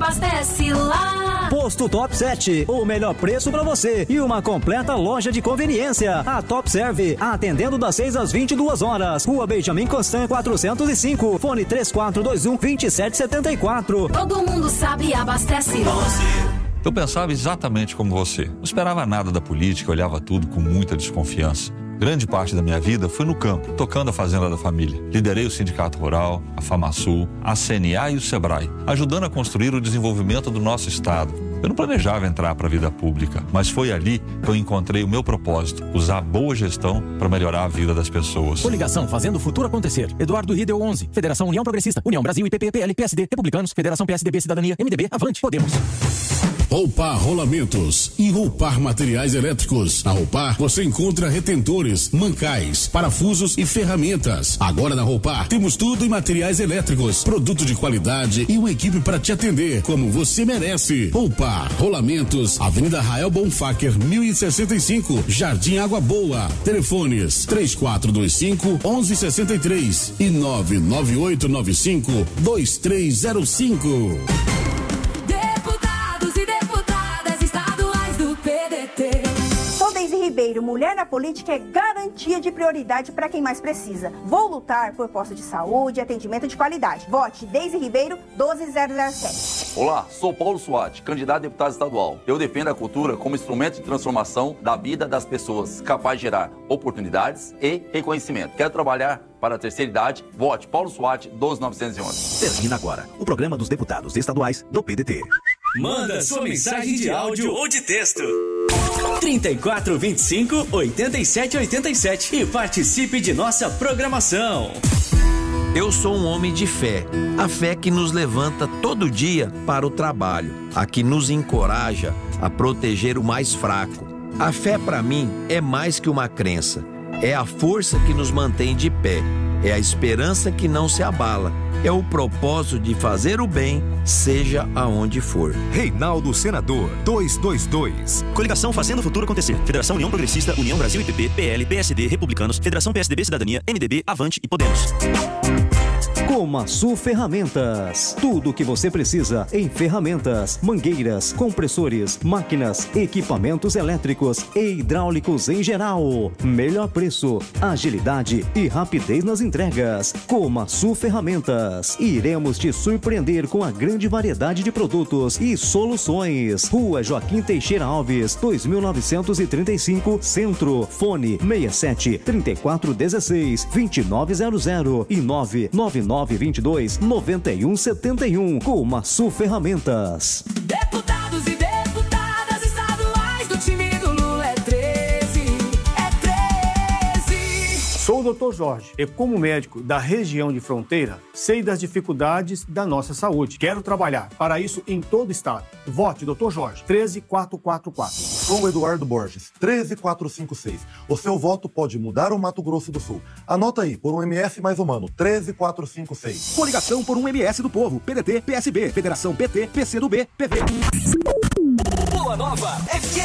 abastece lá. Posto Top 7, o melhor preço pra você e uma completa loja de conveniência. A Top Serve, atendendo das 6 às 22 horas. Rua Benjamin Constant 405, fone 3421-2774. Todo mundo sabe, abastece lá. Eu pensava exatamente como você. Não esperava nada da política, olhava tudo com muita desconfiança. Grande parte da minha vida foi no campo, tocando a fazenda da família. Liderei o Sindicato Rural, a FamaSul, a CNA e o Sebrae, ajudando a construir o desenvolvimento do nosso estado. Eu não planejava entrar para a vida pública, mas foi ali que eu encontrei o meu propósito, usar a boa gestão para melhorar a vida das pessoas. Coligação Fazendo o Futuro Acontecer. Eduardo Riedel 11. Federação União Progressista. União Brasil, IPP, PL, PSD, Republicanos, Federação PSDB, Cidadania, MDB, Avante, Podemos. Roupar Rolamentos e Roupar Materiais Elétricos. Na Roupar você encontra retentores, mancais, parafusos e ferramentas. Agora na Roupar temos tudo em materiais elétricos, produto de qualidade e uma equipe para te atender como você merece. Roupar Rolamentos, Avenida Rael Bonfacker 1065, Jardim Água Boa. Telefones 3425-1163 e 99895-2305. Ribeiro, mulher na política é garantia de prioridade para quem mais precisa. Vou lutar por posto de saúde e atendimento de qualidade. Vote Deise Ribeiro 12007. Olá, sou Paulo Suati, candidato a deputado estadual. Eu defendo a cultura como instrumento de transformação da vida das pessoas, capaz de gerar oportunidades e reconhecimento. Quero trabalhar para a terceira idade. Vote Paulo Suati 12911. Termina agora o programa dos deputados estaduais do PDT. Manda sua mensagem de áudio ou de texto. 3425-8787 e participe de nossa programação. Eu sou um homem de fé, a fé que nos levanta todo dia para o trabalho, a que nos encoraja a proteger o mais fraco. A fé para mim é mais que uma crença, é a força que nos mantém de pé, é a esperança que não se abala, é o propósito de fazer o bem, seja aonde for. Reinaldo Senador 222. Coligação Fazendo o Futuro Acontecer. Federação União Progressista, União Brasil, IPP, PL, PSD, Republicanos, Federação PSDB, Cidadania, MDB, Avante e Podemos. Comasul Ferramentas. Tudo o que você precisa em ferramentas, mangueiras, compressores, máquinas, equipamentos elétricos e hidráulicos em geral. Melhor preço, agilidade e rapidez nas entregas. Comasul Ferramentas. Iremos te surpreender com a grande variedade de produtos e soluções. Rua Joaquim Teixeira Alves, 2935, Centro. Fone 67 3416 2900 e 99922-9171. Comasul Ferramentas. Deputados e deputadas estaduais do time do Lula é 13. Sou o Dr. Jorge e como médico da região de fronteira, sei das dificuldades da nossa saúde. Quero trabalhar para isso em todo o estado. Vote Dr. Jorge, 13444. Sou Eduardo Borges, 13456. O seu voto pode mudar o Mato Grosso do Sul. Anota aí, por um MS mais humano, 13456. Coligação por um MS do Povo, PDT, PSB, Federação PT, PCdoB, PV. Boa Nova FM.